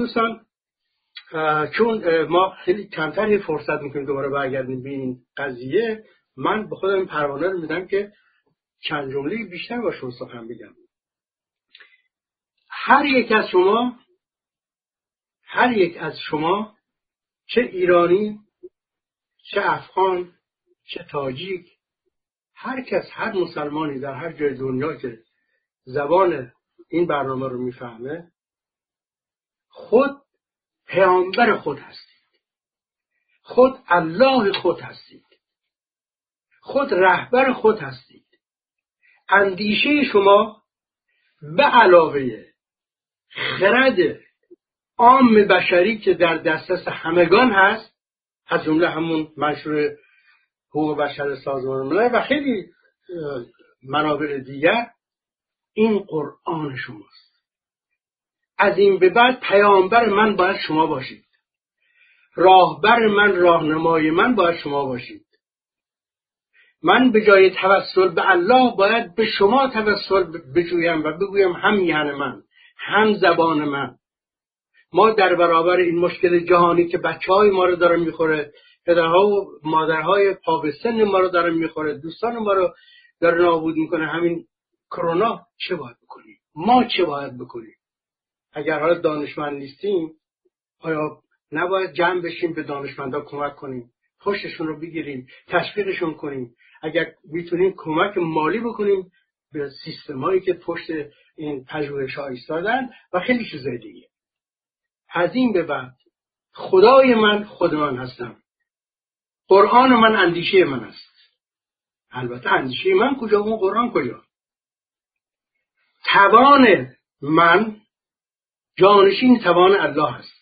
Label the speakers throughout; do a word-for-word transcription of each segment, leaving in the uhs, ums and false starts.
Speaker 1: دوستان، چون ما خیلی کمتر فرصت میکنیم دوباره برگردیم به این قضیه، من به خودم این پروانه رو میدم که چند جمله بیشتر با شما سخن بگم. هر یک از شما هر یک از شما چه ایرانی، چه افغان، چه تاجیک، هر کس، هر مسلمانی در هر جای دنیا که زبان این برنامه رو میفهمه، خود پیامبر خود هستید، خود الله خود هستید، خود رهبر خود هستید. اندیشه شما به علاوه خرد عام بشری که در دسترس همگان هست، از جمله همون مشروع حقوق بشر سازمان ملل و خیلی منابع دیگر، این قرآن شماست. از این به بعد پیامبر من باید شما باشید، راهبر من، راهنمای من باید شما باشید. من به جای توسل به الله باید به شما توسل بجویم و بگویم هم میهن من، هم زبان من. ما در برابر این مشکل جهانی که بچه های ما رو داره میخوره، پدرها و مادرهای پا به سن ما رو داره میخوره، دوستان ما رو داره نابود میکنه، همین کرونا، چه باید بکنیم؟ ما چه باید بکنیم؟ اگر حالا دانشمند نیستیم، آیا نباید جمع بشیم به دانشمندا کمک کنیم، پشتشون رو بگیریم، تشویقشون کنیم؟ اگر میتونیم کمک مالی بکنیم به سیستمایی که پشت این پژوهش‌ها ایستادن و خیلی چیزای دیگه. از این به بعد خدای من خود من هستم، قرآن من اندیشه من است. البته اندیشه من کجا، اون قرآن کجا؟ توان من جانشین توان الله است.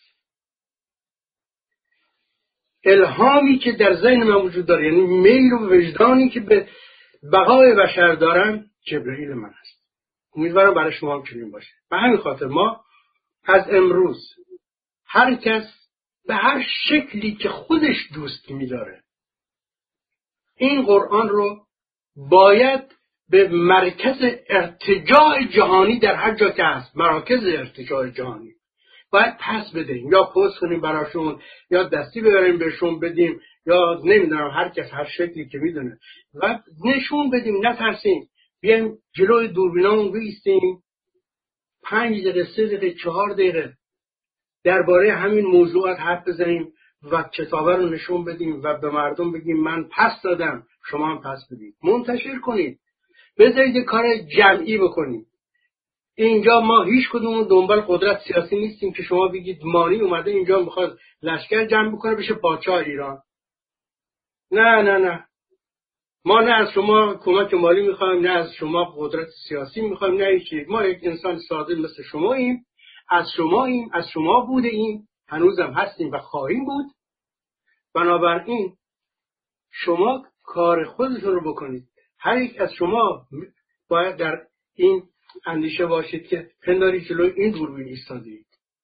Speaker 1: الهامی که در ذهن من وجود داره، یعنی میل و وجدانی که به بقای بشر دارن، جبرئیل من است. امیدوارم برای شما هم چنین باشه. به همین خاطر ما از امروز هر کس به هر شکلی که خودش دوست می‌داره این قرآن رو باید به مرکز ارتجاع جهانی در هر جا که هست، مراکز ارتجاع جهانی، باید پس بدهیم، یا پست کنیم براشون، یا دستی ببریم بهشون بدیم، یا نمیدونم هر کس هر شکلی که میدونه، و نشون بدیم، نترسیم، بیایم جلوی دوربینامون بایستیم، پنج دقیقه، سه دقیقه، چهار دقیقه درباره همین موضوعات حرف بزنیم و کتابه رو نشون بدیم و به مردم بگیم من پس دادم، شما هم پس بدید، منتشر کنید، بذارید کار جمعی بکنید. اینجا ما هیچ کدوم دنبال قدرت سیاسی نیستیم که شما بگید مانی اومده اینجا میخواد لشکر جمع بکنه بشه پادشاه ایران. نه نه نه، ما نه از شما کمک مالی میخوایم، نه از شما قدرت سیاسی میخوایم، نه هیچی. ما یک انسان ساده مثل شماییم، از شماییم، از شما بوده ایم، هنوزم هستیم و خواهیم بود. بنابراین شما کار خودتون رو بکنید. هر یک از شما باید در این اندیشه باشید که پنداری جلوی این دوربین ایستادید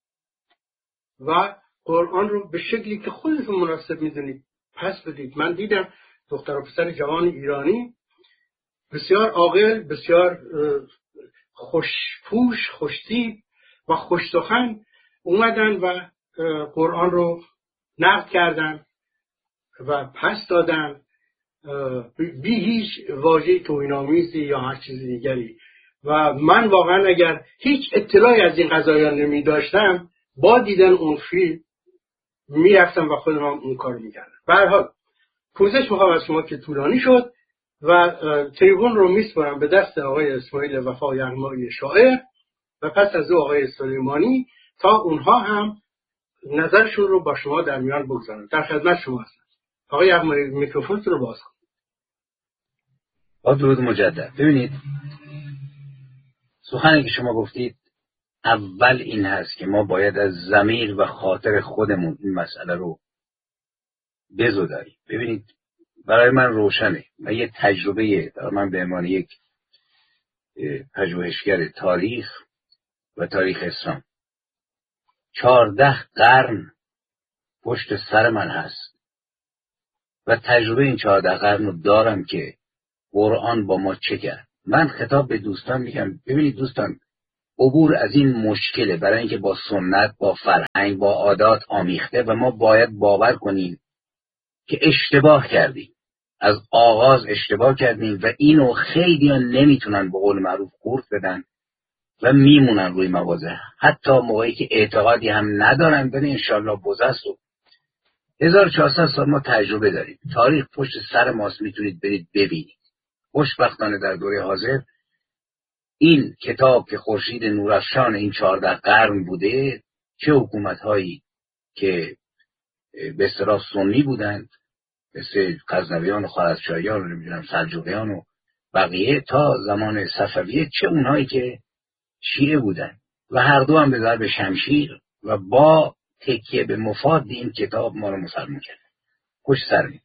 Speaker 1: و قرآن رو به شکلی که خودتون مناسب میدونید پس بدید. من دیدم دختر و پسر جوان ایرانی بسیار عاقل، بسیار خوشپوش، خوشتیپ و خوشسخن اومدن و قرآن رو نقد کردن و پس دادن بی هیچ واژه توهین‌آمیزی یا هر چیز دیگری. و من واقعا اگر هیچ اطلاعی از این قضایا نمی داشتم، با دیدن اون فیلم میرفتم و خودم هم اون کار میکردم. به هر حال پوزش میخوام از شما که طولانی شد و تریبون رو میسپارم به دست آقای اسماعیل وفا یغمایی شاعر و پس از او آقای سلیمانی تا اونها هم نظرشون رو با شما در میان بگذارن. در خدمت شما هستم. آقای یغمایی میکروفونتون رو باز کنید.
Speaker 2: با درود مجدد. ببینید سخنی که شما گفتید اول این هست که ما باید از ضمیر و خاطر خودمون این مسئله رو بزداییم. ببینید برای من روشنه و یه تجربه برای من به عنوان یک پژوهشگر تاریخ و تاریخ اسلام چهارده قرن پشت سر من هست و تجربه این چهارده قرن رو دارم که قرآن با ما چه کرد. من خطاب به دوستان میگم ببینید دوستان، عبور از این مشکله، برای اینکه با سنت، با فرهنگ، با عادات آمیخته و ما باید باور کنیم که اشتباه کردیم، از آغاز اشتباه کردیم و اینو خیلی ها نمیتونن به قول معروف قورت بدن و میمونن روی مواضع، حتی موقعی که اعتقادی هم ندارن. ولی انشالله بزست و هزار و چهارصد سال ما تجربه داریم، تاریخ پشت سر ماست، میتونید برید ببینید. خوشبختانه در دوره حاضر این کتاب که خورشید نورافشان این چهارده قرن بوده، چه حکومت‌هایی که به اصطلاح سنی بودند مثل غزنویان و خوارزمشاهیان و نمیدونم سلجوقیان و بقیه تا زمان صفویه، چه اونهایی که شیعه بودند و هر دو هم به ضرب شمشیر و با تکیه به مفاد این کتاب ما رو مسلمان کرد. خوش سرمید.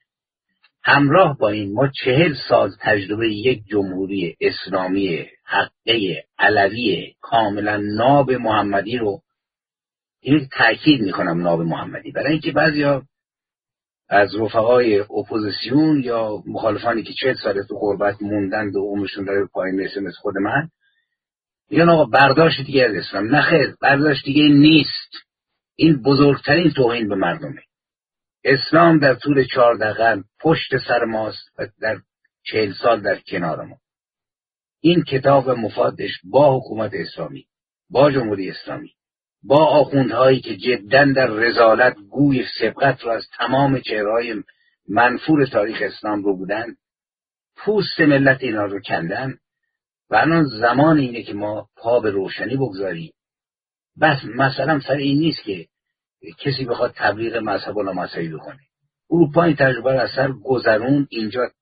Speaker 2: همراه با این ما چهل سال تجربه یک جمهوری اسلامی حقه علوی کاملا ناب محمدی رو، این تأکید میکنم ناب محمدی، برای اینکه بعضیا از رفقای اپوزیسیون یا مخالفانی که چهل سال تو غربت موندند و عمرشون داره پایین میرسه مثل خود من، میگن آقا برداشت دیگه از اسلام. نه خیر، برداشت دیگه نیست. این بزرگترین توهین به مردمه. اسلام در طول چهارده قرن پشت سر ماست و در چهل سال در کنار ما. این کتاب و مفادش با حکومت اسلامی، با جمهوری اسلامی، با آخوندهایی که جداً در رذالت گوی سبقت را از تمام چهره‌های منفور تاریخ اسلام رو بودن، پوست ملت اینا رو کندن و الان زمان اینه که ما پا به روشنی بگذاریم. بس مثلا سر این نیست که کسی بخواد تبلیغ مذهب و نامذهبی بکنه. اروپا این تجربه رو از سر گذرون، اینجا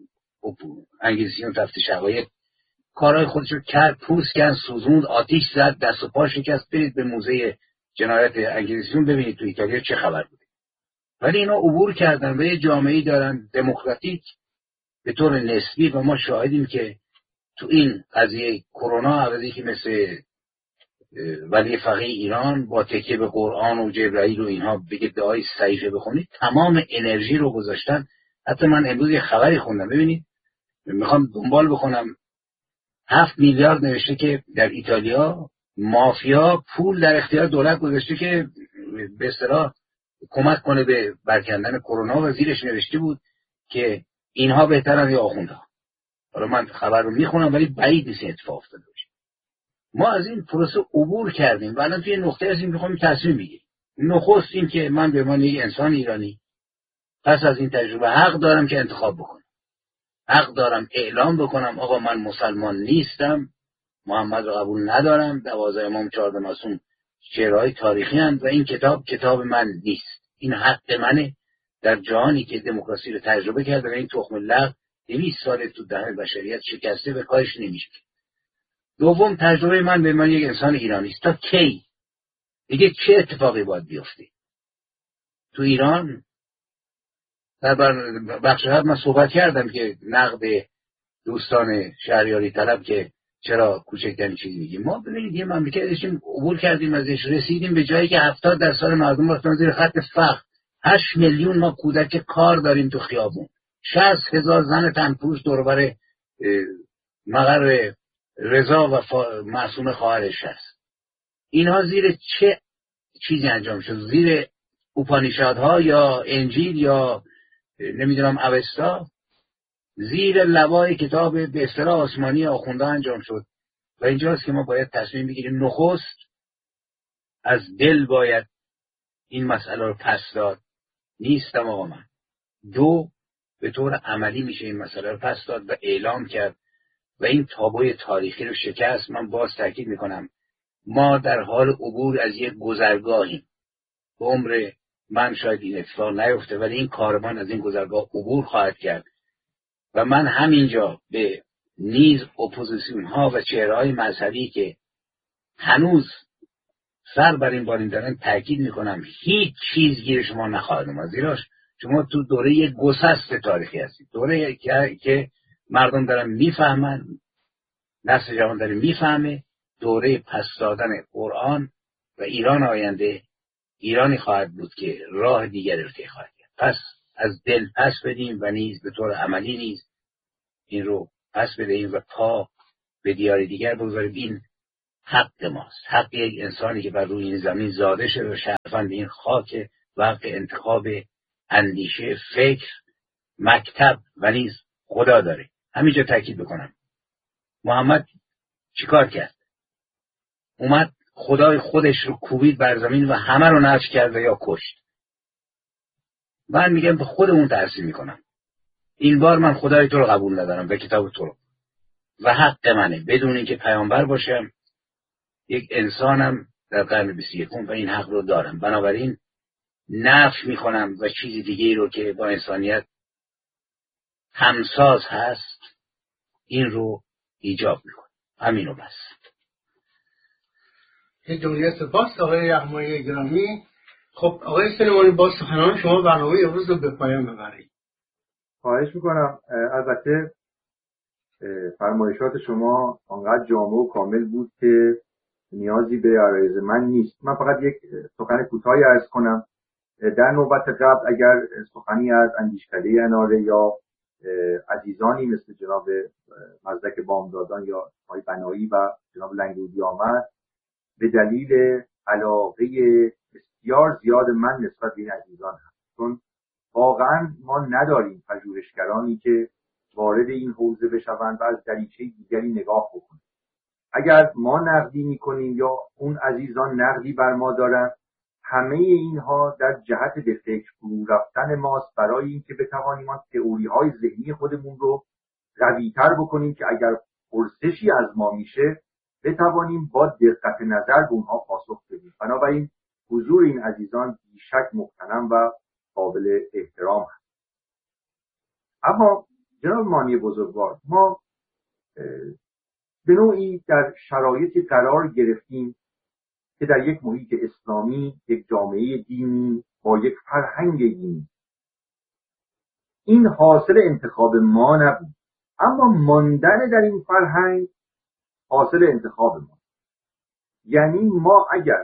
Speaker 2: انگلیسیان تفتیش حقایق کارهای خودشو کرد، پوست کن، سوزوند، آتیش زد، دست و پا شکست. برید به موزه جنایت انگلیسیون ببینید تو ایتالیا چه خبر بوده. ولی اینا عبور کردن و یه جامعه‌ای دارن دموکراتیک به طور نسبی و ما شاهدیم که تو این قضیه کرونا عوضی که مثل ولی فقیه ایران با تکیه به قرآن و جبرائیل و اینها بگه دعای صحیفه بخونید، تمام انرژی رو گذاشتن. حتی من امروز یه خبری خوندم، ببینید میخوام دنبال بکنم، هفت میلیارد نوشته که در ایتالیا مافیا پول در اختیار دولت گذاشته که به اصطلاح کمک کنه به برکندن کرونا و زیرش نوشته بود که اینها بهترن یا آخوندها. حالا من خبر رو میخونم ولی بعید نیست اتفاق افتاده باشه. ما از این پروسه عبور کردیم و الان توی نقطه هستیم میخوام تصمیم بگیریم. نخست این که من به عنوان یک انسان ایرانی پس از این تجربه حق دارم که انتخاب بکنم، حق دارم اعلام بکنم آقا من مسلمان نیستم، محمد رو قبول ندارم، دوازده امام چهارده معصوم چهره‌های تاریخی هستند و این کتاب کتاب من نیست. این حق منه در جهانی که دموکراسی رو تجربه کرده و این تخم لغو دویست سال تو دهن بشریت شکسته و کارش نمیشه. دوم، تجربه من به من یک انسان ایرانی است. تا کی دیگه چه اتفاقی باید بیفته تو ایران؟ در بخش هر من صحبت کردم که نقد دوستان شهریاری طلب که چرا کوچکترین چیزی میگیم. ما ببینید یه مملکت داشتیم عبور کردیم ازش، رسیدیم به جایی که هفتاد درصد مردم رفتن زیر خط فقر. هشت میلیون ما کودک کار داریم تو خیابون. شصت هزار زن تنپوش دور و بر مقر رضا و فا... معصوم خواهرش هست. اینها زیر چه چیزی انجام شد؟ زیر اوپانیشادها یا انجیل یا نمیدونم اوستا؟ زیر لوای کتاب به اصطلاح آسمانی آخونده انجام شد. و اینجاست که ما باید تصمیم بگیریم. نخست از دل باید این مسئله رو پس داد، نیستم آقا من. دو، به طور عملی میشه این مسئله رو پس داد و اعلام کرد و این تابوی تاریخی رو شکست. من باز تاکید میکنم ما در حال عبور از یک گذرگاهیم. به عمر من شاید این اتفاق نیفته ولی این کاروان از این گذرگاه عبور خواهد کرد و من همینجا به نیز اپوزیسیون ها و چهره‌های مذهبی که هنوز سر بر این بالین دارن تاکید میکنم هیچ چیز گیر شما نخواهد اومد، زیراش شما تو دوره یک گسست تاریخی هستید، دوره که مردم دارن میفهمن، نسل جوان داره میفهمه، دوره پس دادن قرآن و ایران آینده ایرانی خواهد بود که راه دیگر رو طی خواهد کرد. پس از دل پس بدیم و نیز به طور عملی نیز این رو پس بدهیم و پا به دیار دیگر بگذاریم. این حق ماست، حق یک انسانی که بر روی این زمین زاده شده و شرفند این خاک و حق انتخاب اندیشه، فکر، مکتب و نیز خدا داره. همینجا تاکید بکنم محمد چیکار کرد؟ اومد خدای خودش رو کوبید بر زمین و همه رو نفی کرد و یا کشت. من میگم به خودمون تأثیر میکنم. این بار من خدای تو رو قبول ندارم و کتاب تو رو و حق منه بدون اینکه پیامبر باشم یک انسانم در قرن بیست و یکم و این حق رو دارم. بنابراین نفی میکنم و چیزی دیگه رو که با انسانیت همساز هست این رو ایجاب میکنم. همینو بس.
Speaker 1: یه جمله سپاس آقای یغمایی گرامی. خب آقای سلیمانی با سخنان شما برنامه امروز رو به پایان ببرید.
Speaker 3: خواهش میکنم. البته فرمایشات شما انقدر جامع و کامل بود که نیازی به عرایض من نیست. من فقط یک سخن کوتاهی عرض کنم. در نوبت قبل اگر سخنی از اندیشکده اناره یا عزیزانی مثل جناب مزدک بامدادان یا آقای بنایی و جناب لنگرودی آمد، به دلیل علاقه بسیار زیاد من نسبت به این عزیزان هست، چون واقعا ما نداریم پژوهشگرانی که وارد این حوزه بشوند و از دریچه دیگری نگاه بکنند. اگر ما نقدی میکنیم یا اون عزیزان نقدی بر ما دارن، همه اینها در جهت به فکر فرو رفتن ماست برای اینکه بتوانیم آن تئوری های ذهنی خودمون رو قوی‌تر بکنیم که اگر پرسشی از ما میشه بتوانیم با دقت نظر به اونها پاسخ بدیم. بنابراین حضور این عزیزان بیشک مقتنم و قابل احترام هست. اما جناب مانی بزرگوار، ما به نوعی در شرایطی قرار گرفتیم که در یک محیط اسلامی، یک جامعه دینی با یک فرهنگ دینی، این حاصل انتخاب ما نبود، اما ماندن در این فرهنگ حاصل انتخاب ما. یعنی ما اگر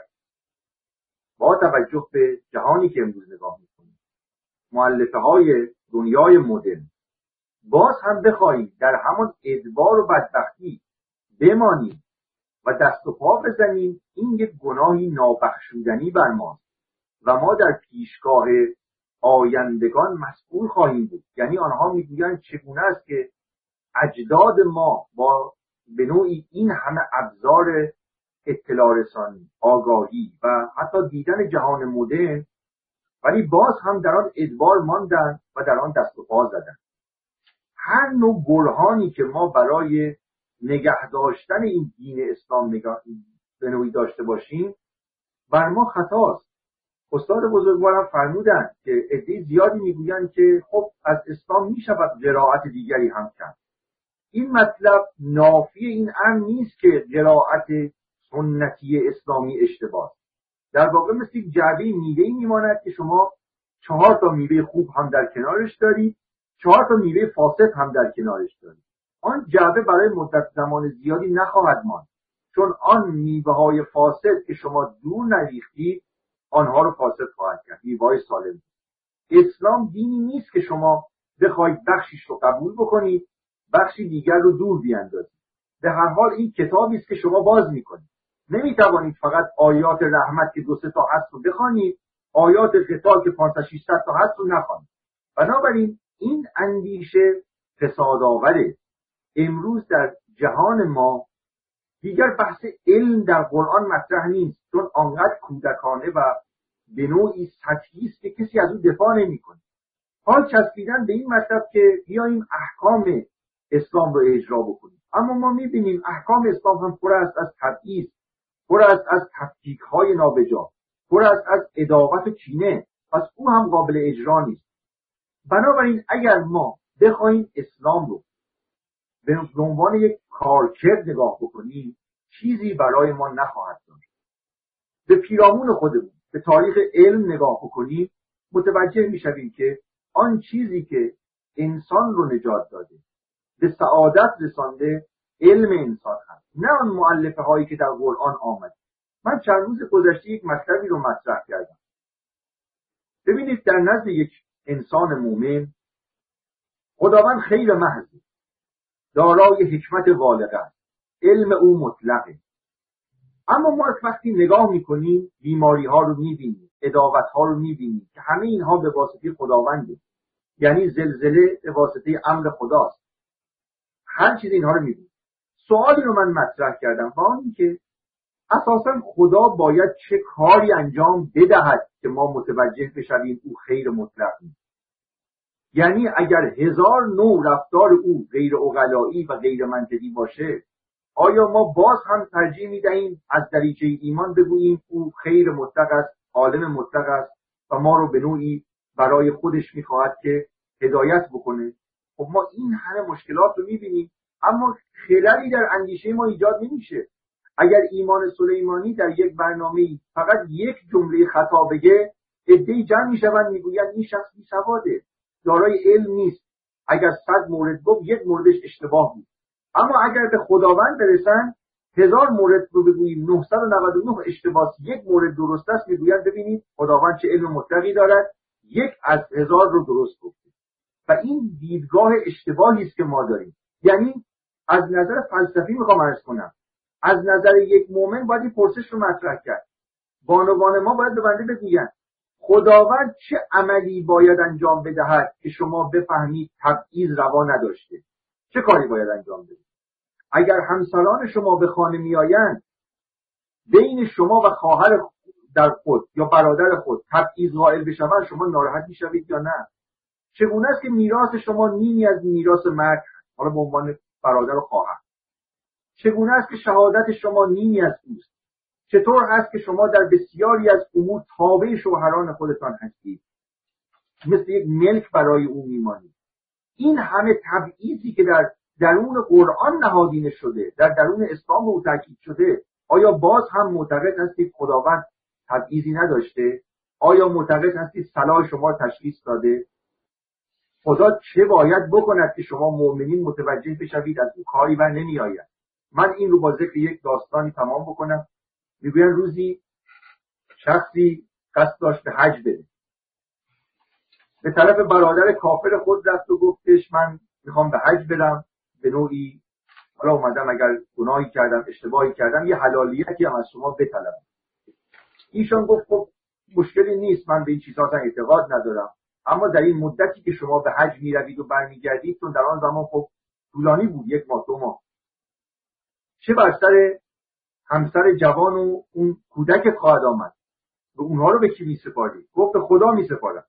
Speaker 3: با توجه به جهانی که امروز نگاه میکنیم، مؤلفه های دنیای مدرن، باز هم بخواهیم در همان ادبار و بدبختی بمانیم و دست و پا بزنیم، این یک گناهی نابخشودنی بر ماست و ما در پیشگاه آیندگان مسئول خواهیم بود. یعنی آنها میگویند چگونه است که اجداد ما با به نوعی این همه ابزار اطلاع رسانی، آگاهی و حتی دیدن جهان مدرن، ولی باز هم در آن ادبار ماندن و در آن دست و پا زدن. هر نوع برهانی که ما برای نگه داشتن این دین اسلام نگاه به نوعی داشته باشیم بر ما خطاست. استاد بزرگوارم فرمودن که عده زیادی میگویند که خب از اسلام میشود قرائت دیگری هم کرد. این مطلب نافی این امر نیست که قرائت سنتی اسلامی اشتباه. در واقع مثل یک جعبه میوه‌ای میماند که شما چهار تا میوه خوب هم در کنارش دارید، چهار تا میوه فاسد هم در کنارش دارید. آن جعبه برای مدت زمان زیادی نخواهد ماند، چون آن میوه های فاسد که شما دور نریختید آنها رو فاسد خواهد کرد. میوه های سالم. اسلام دینی نیست که شما بخواید بخشیش رو قبول بکنید، بخشی دیگر رو دور بیاندازید. به هر حال این کتابی است که شما باز میکنید. نمیتوانید فقط آیات رحمت که دو سه تا هست رو بخوانید، آیات قتال که پانصد ششصد تا هست رو نخوانید. بنابراین این اندیشه فساد آوره. امروز در جهان ما دیگر بحث علم در قرآن مطرح نیست، چون آنقدر کودکانه و به نوعی سطحی است که کسی از اون دفاع نمی‌کنه. حال چسبیدن به این مطلب که بیاییم احکام اسلام رو اجرا بکنیم. اما ما می‌بینیم احکام اسلام هم پر است از تبعیض، پر است از تفکیک‌های نابجا، پر است از عداوت و کینه، پس او هم قابل اجرا نیست. بنابراین اگر ما بخوایم اسلام رو به عنوان یک کارکرد نگاه بکنیم، چیزی برای ما نخواهد داشت. به پیرامون خودمون، به تاریخ علم نگاه بکنیم، متوجه میشویم که آن چیزی که انسان رو نجات داده، به سعادت رسانده، علم انسان هست، نه آن مؤلفه هایی که در قرآن آمده. من چند روز گذشته یک مطلبی رو مطرح کردم. ببینید در نزد یک انسان مومن خداوند خیر محض، دارای حکمت بالغه است، علم او مطلقه، اما ما وقتی نگاه میکنیم بیماری ها رو میبینیم، عداوت ها رو میبینیم که همه اینها به واسطه خداونده، یعنی زلزله به واسطه امر خداست. هر چیز اینها رو میبینیم. سوالی رو من مطرح کردم و آن این که اساسا خدا باید چه کاری انجام بدهد که ما متوجه بشویم او خیر مطلق نیست. یعنی اگر هزار نوع رفتار او غیر عقلایی و غیر منطقی باشه، آیا ما باز هم ترجیح میدهیم از دریچه ایمان بگوییم او خیر مطلق است، عالم مطلق است و ما رو به نوعی برای خودش میخواهد که هدایت بکنه؟ خب ما این همه مشکلات رو میبینیم اما خللی در اندیشه ما ایجاد نمیشه. اگر ایمان سلیمانی در یک برنامه فقط یک جمله خطا بگه، عده‌ای جمع میشوند میگویند این شخص بی‌سواده، دارای علم نیست. اگر صد مورد گفت یک موردش اشتباه بود. اما اگر به خداوند برسن هزار مورد رو بگوییم نهصد و نود و نه اشتباه، یک مورد درست است، میگویند ببینید خداوند چه علم مطلقی دارد، یک از هزار رو درست گفته. و این دیدگاه اشتباهی است که ما داریم. یعنی از نظر فلسفی میخوام عرض کنم، از نظر یک مؤمن باید این پرسش رو مطرح کرد. بانوان ما باید به بنده بگویند خداوند چه عملی باید انجام بدهد که شما بفهمید تبعیض روا نداشته؟ چه کاری باید انجام بدهید؟ اگر همسران شما به خانه میآیند بین شما و خواهر در خود یا برادر خود تبعیض قائل بشوند، شما ناراحت میشوید یا نه؟ چگونه است که میراث شما نیمی از میراث مرد، حالا به عنوان برادر و خواهر، چگونه است که شهادت شما نیمی از اوست؟ چطور هست که شما در بسیاری از امور تابع شوهران خودتان هستید، مثل یک ملک برای او میمانید؟ این همه تبعیضی که در درون قرآن نهادینه شده، در درون اسلام او تاکید شده، آیا باز هم معتقد هستید خداوند تبعیضی نداشته؟ آیا معتقد هستید صلاح شما تشخیص داده؟ خدا چه باید بکند که شما مؤمنین متوجه بشوید از او کاری بر نمی آید؟ من این رو با ذکر یک داستانی تمام بکنم. میگوین روزی شخصی قصد داشت به حج بره. به طرف برادر کافر خود رفت و گفتش من میخوام به حج برم، به نوعی حالا اومدم اگر گناهی کردم، اشتباهی کردم، یه حلالیتی هم از شما بطلبم. ایشان گفت خب مشکلی نیست، من به این چیزها اعتقاد ندارم، اما در این مدتی که شما به حج میروید و برمیگردید، چون در آن زمان خب طولانی بود، یک ماه دو ماه، چه بر سر همسر جوان و اون کودک خواهد آمد و اونها رو به کی میسپاری؟ گفت به خدا میسپارم.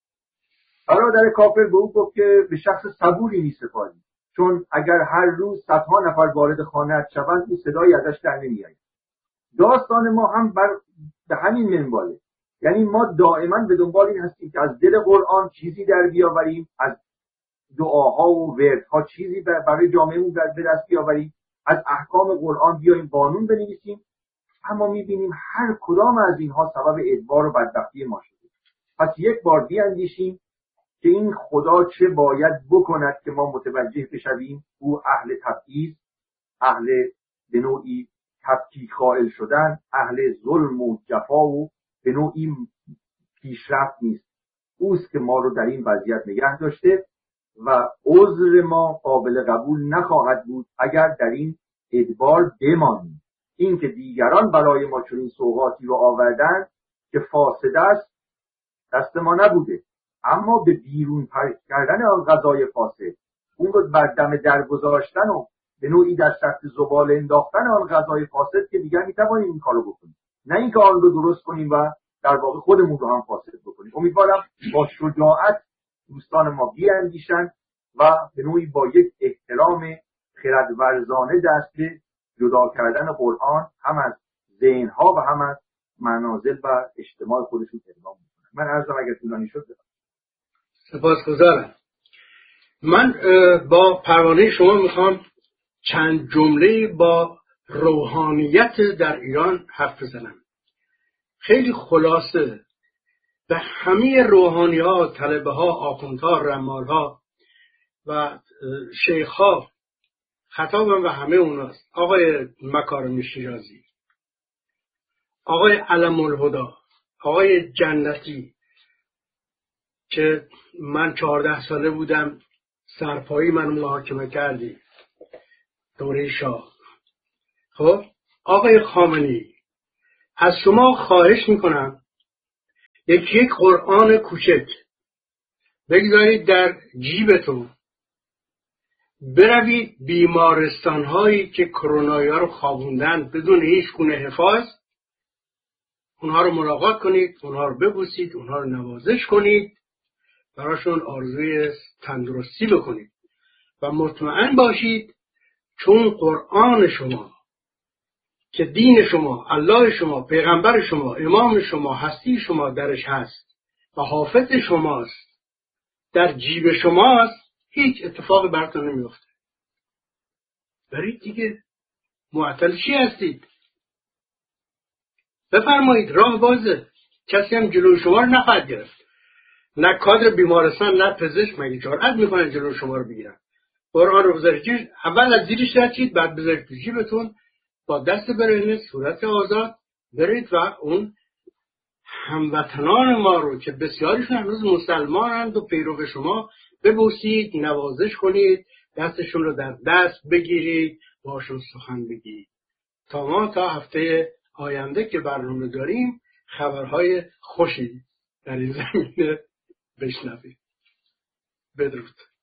Speaker 3: برادر کافر به او گفت که به شخص صبوری میسپاری، چون اگر هر روز صدها نفر وارد خانه‌ات شوند این صدایی ازش در نمیآید. داستان ما هم بر به همین منواله. یعنی ما دائما به دنبال این هستیم که از دل قرآن چیزی در بیاوریم، از دعاها و وردها چیزی برای جامعهمون در دست بیاوریم، از احکام قرآن بیاییم قانون بنویسیم، اما میبینیم هر کدام از اینها سبب ادبار و بدبختی ما شده. پس یک بار بیاندیشیم که این خدا چه باید بکند که ما متوجه بشویم او اهل تبعیض، اهل به نوعی تفکیک قائل شدن، اهل ظلم و جفا و به نوعی پیشرفت نیست. اوست که ما رو در این وضعیت نگه داشته و عذر ما قابل قبول نخواهد بود اگر در این ادبار بمانیم. این که دیگران برای ما چنین سوغاتی رو آوردن که فاسد است، دست ما نبوده، اما به بیرون پرت کردن آن غذای فاسد، اون رو بر دم در گذاشتن و به نوعی در سطح زباله انداختن آن غذای فاسد که دیگر میتوانیم این کارو بکنیم، نه اینکه آن رو درست کنیم و در واقع خودمون رو هم فاسد بکنیم. امیدوارم با شجاعت دوستان ما بیاندیشن و به نوعی با یک احترام خردورزانه دست به جدا کردن قرآن هم از ذهنها و هم از منازل و اجتماع خودشون اقدام بکنن. من عرضم اگر طولانی شد بدم.
Speaker 1: سپاسگزارم. من با پروانه شما میخوام چند جمله با روحانیت در ایران حرف بزنم. خیلی خلاصه به همه روحانی ها، طلبه ها، آخوندها، رمال ها و شیخ ها خطابم و همه اوناست. آقای مکارم شیرازی، آقای علم الهدا، آقای جنتی که من چهارده ساله بودم سرپایی من محاکمه کردی دوره شاه. خب آقای خامنه‌ای، از شما خواهش میکنم یک یک قرآن کوچک بگذارید در جیبتون، بروید بیمارستان هایی که کرونایی ها رو خوابوندن بدون هیچ گونه حفاظ، اونها رو ملاقات کنید، اونها رو ببوسید، اونها رو نوازش کنید، براشون آرزوی تندرستی بکنید و مطمئن باشید چون قرآن شما که دین شما، الله شما، پیغمبر شما، امام شما، هستی شما درش هست و حافظ شماست، در جیب شماست، هیچ اتفاقی براتون نمیفته. برید دیگه، معطل چی هستید؟ بفرمایید، راه بازه، کسی هم جلوی شما رو نخواهد گرفت. نه کادر بیمارستان نه پزشک مگه جرأت میکنن جلوی شما رو بگیرن. قرآن رو بذارید اول از زیرش رچید، بعد بذارید تو جیبتون، با دست برهنه صورت آزاد برید و اون هموطنان ما رو که بسیاریشون هنوز مسلمانند و پیرو شما ببوسید، نوازش کنید، دستشون رو در دست بگیرید، باشون سخن بگید. تا ما تا هفته آینده که برنامه داریم خبرهای خوشی در این زمینه بشنوید. بدرود.